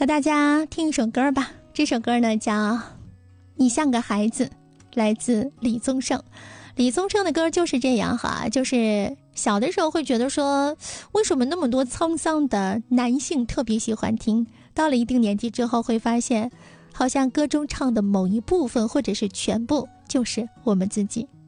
和大家听一首歌吧。这首歌呢叫《你像个孩子》，来自李宗盛。李宗盛的歌就是这样哈，就是小的时候会觉得说，为什么那么多沧桑的男性特别喜欢听，到了一定年纪之后会发现，好像歌中唱的某一部分或者是全部就是我们自己。